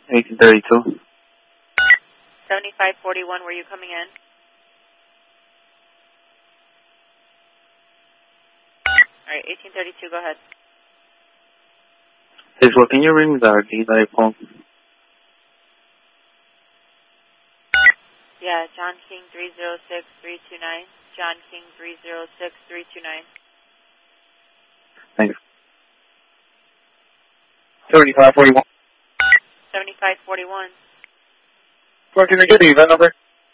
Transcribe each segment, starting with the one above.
1832. 7541, were you coming in? Alright, 1832, go ahead. Hey, well, can you ring the RD phone? Yeah, John King 306329. John King 306329. Thanks. 7541. 7541. Well, can I get the event number?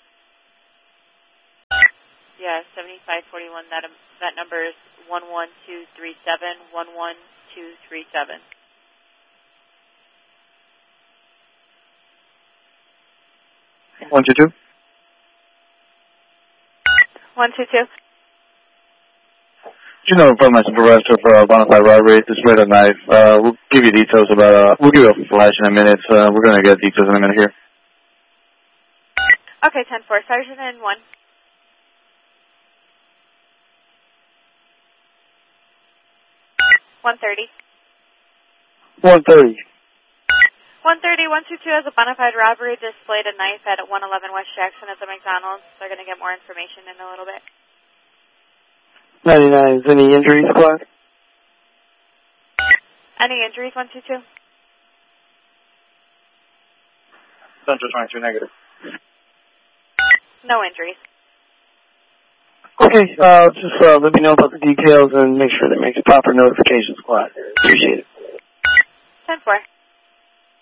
Yeah, 7541. That number is 11237. 11237. 122. 122. You know, from my supervisor for bonafide robbery, displayed a knife. We'll give you details about, we'll give you a flash in a minute. We're going to get details in a minute here. Okay, 10-4. Sergeant in 1. $130. 130. 130, 122 has a bona fide robbery, displayed a knife at 111 West Jackson at the McDonald's. They're going to get more information in a little bit. 99. Is any injuries, squad? Any injuries, 122? Central 22 negative. No injuries. Okay, just let me know about the details and make sure they make proper notification, squad. Appreciate it. 10-4.